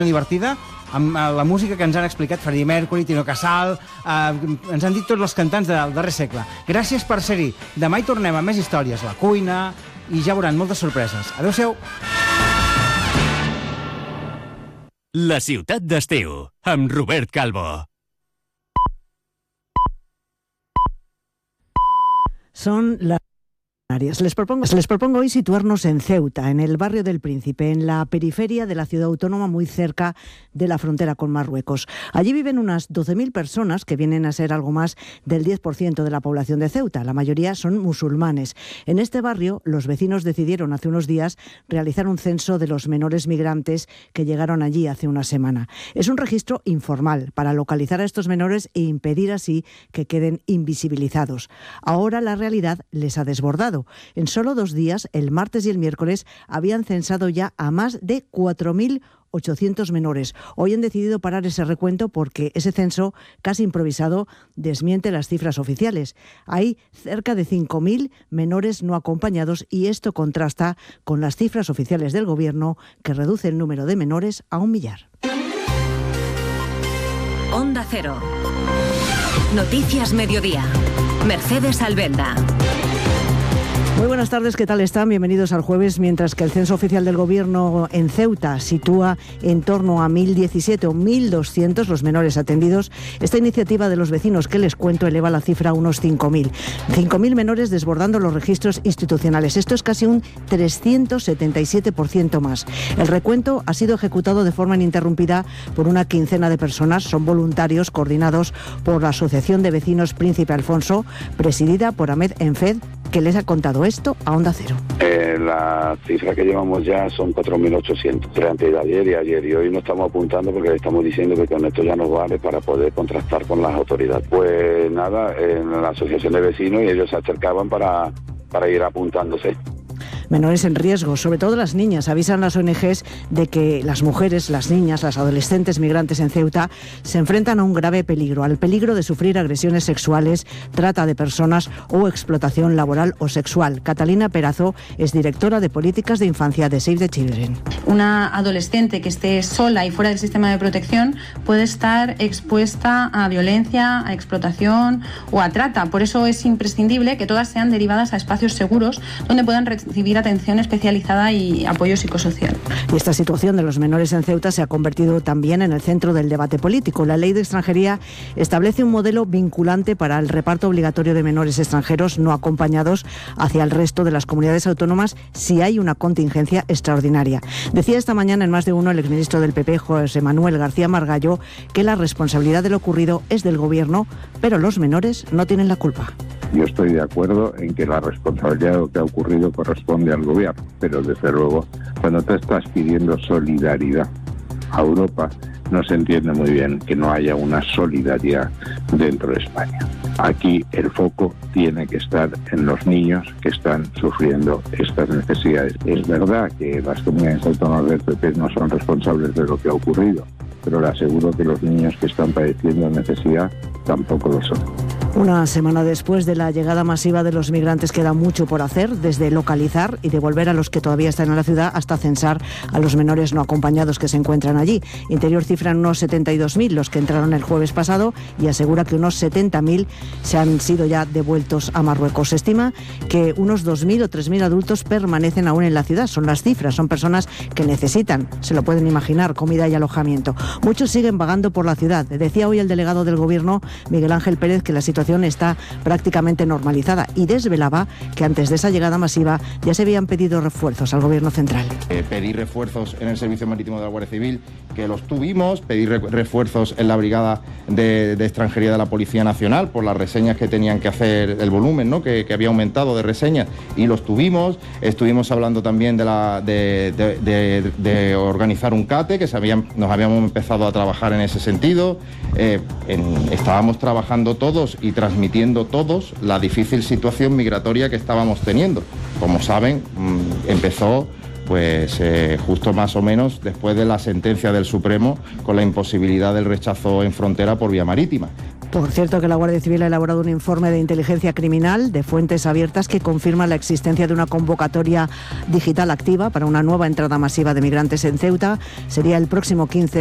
divertida amb la música que ens han explicat Freddie Mercury, Tino Casal, ens han dit tots els cantants del darrer segle. Gràcies per ser-hi. Demà hi tornem amb més històries, la cuina, i ja veuran moltes sorpreses. Adéu-siau. La ciutat d'estiu, amb Robert Calvo. Son las... Les propongo hoy situarnos en Ceuta, en el barrio del Príncipe, en la periferia de la ciudad autónoma, muy cerca de la frontera con Marruecos. Allí viven unas 12.000 personas, que vienen a ser algo más del 10% de la población de Ceuta. La mayoría son musulmanes. En este barrio, los vecinos decidieron hace unos días realizar un censo de los menores migrantes que llegaron allí hace una semana. Es un registro informal para localizar a estos menores e impedir así que queden invisibilizados. Ahora la realidad les ha desbordado. En solo 2 días, el martes y el miércoles, habían censado ya a más de 4.800 menores. Hoy han decidido parar ese recuento porque ese censo, casi improvisado, desmiente las cifras oficiales. Hay cerca de 5.000 menores no acompañados y esto contrasta con las cifras oficiales del Gobierno, que reduce el número de menores a 1.000.000. Onda Cero. Noticias Mediodía. Mercedes Albenda. Muy buenas tardes, ¿qué tal están? Bienvenidos al jueves. Mientras que el censo oficial del Gobierno en Ceuta sitúa en torno a 1.017 o 1.200 los menores atendidos, esta iniciativa de los vecinos que les cuento eleva la cifra a unos 5.000. 5.000 menores desbordando los registros institucionales. Esto es casi un 377% más. El recuento ha sido ejecutado de forma ininterrumpida por una quincena de personas. Son voluntarios coordinados por la Asociación de Vecinos Príncipe Alfonso, presidida por Ahmed Enfed, que les ha contado esto a Onda Cero. La cifra que llevamos ya son 4.800. Entre ayer y hoy no estamos apuntando porque le estamos diciendo que con esto ya nos vale para poder contrastar con las autoridades. Pues nada, en la asociación de vecinos, y ellos se acercaban para ir apuntándose. Menores en riesgo, sobre todo las niñas. Avisan las ONGs de que las mujeres, las niñas, las adolescentes migrantes en Ceuta se enfrentan a un grave peligro, al peligro de sufrir agresiones sexuales, trata de personas o explotación laboral o sexual. Catalina Perazo es directora de políticas de infancia de Save the Children. Una adolescente que esté sola y fuera del sistema de protección puede estar expuesta a violencia, a explotación o a trata. Por eso es imprescindible que todas sean derivadas a espacios seguros donde puedan recibir atención especializada y apoyo psicosocial. Y esta situación de los menores en Ceuta se ha convertido también en el centro del debate político. La Ley de Extranjería establece un modelo vinculante para el reparto obligatorio de menores extranjeros no acompañados hacia el resto de las comunidades autónomas si hay una contingencia extraordinaria. Decía esta mañana en Más de Uno el exministro del PP, José Manuel García Margallo, que la responsabilidad de lo ocurrido es del Gobierno, pero los menores no tienen la culpa. Yo estoy de acuerdo en que la responsabilidad de lo que ha ocurrido corresponde al Gobierno, pero desde luego, cuando tú estás pidiendo solidaridad a Europa, no se entiende muy bien que no haya una solidaridad dentro de España. Aquí el foco tiene que estar en los niños que están sufriendo estas necesidades. Es verdad que las comunidades autónomas del PP no son responsables de lo que ha ocurrido, pero le aseguro que los niños que están padeciendo necesidad tampoco lo son. Una semana después de la llegada masiva de los migrantes queda mucho por hacer, desde localizar y devolver a los que todavía están en la ciudad hasta censar a los menores no acompañados que se encuentran allí. Interior cifra en unos 72.000 los que entraron el jueves pasado y asegura que unos 70.000 se han sido ya devueltos a Marruecos. Se estima que unos 2.000 o 3.000 adultos permanecen aún en la ciudad. Son las cifras, son personas que necesitan, se lo pueden imaginar, comida y alojamiento. Muchos siguen vagando por la ciudad. Decía hoy el delegado del Gobierno, Miguel Ángel Pérez, que la situación está prácticamente normalizada y desvelaba que antes de esa llegada masiva ya se habían pedido refuerzos al Gobierno central. Pedir refuerzos en el Servicio Marítimo de la Guardia Civil, que los tuvimos, pedir refuerzos en la Brigada de Extranjería de la Policía Nacional por las reseñas que tenían que hacer, el volumen, ¿no?, que había aumentado de reseñas, y los tuvimos. Estuvimos hablando también de organizar un CATE, que nos habíamos empezado a trabajar en ese sentido. Estábamos trabajando todos y transmitiendo todos la difícil situación migratoria que estábamos teniendo. Como saben, empezó justo más o menos después de la sentencia del Supremo con la imposibilidad del rechazo en frontera por vía marítima. Por cierto, que la Guardia Civil ha elaborado un informe de inteligencia criminal de fuentes abiertas que confirma la existencia de una convocatoria digital activa para una nueva entrada masiva de migrantes en Ceuta. Sería el próximo 15